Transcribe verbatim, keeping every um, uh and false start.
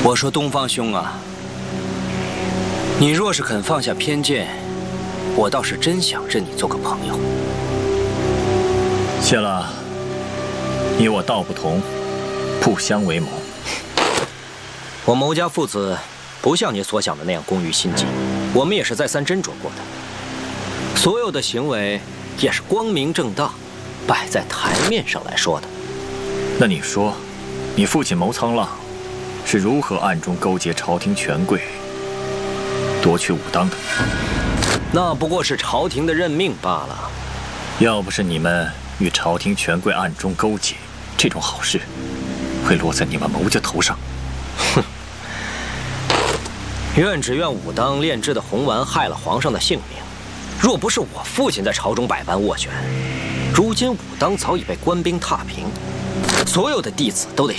我说东方兄啊，你若是肯放下偏见，我倒是真想认你做个朋友。 谢了，你我道不同，不相为谋。 我牟家父子不像你所想的那样工于心计，我们也是再三斟酌过的，所有的行为也是光明正大，摆在台面上来说的。 那你说，你父亲牟苍浪是如何暗中勾结朝廷权贵，夺取武当的？ 那不过是朝廷的任命罢了。 要不是你们与朝廷权贵暗中勾结，这种好事会落在你们牟家头上。 哼！怨只怨武当炼制的红丸害了皇上的性命，若不是我父亲在朝中百般斡旋，如今武当早已被官兵踏平，所有的弟子都得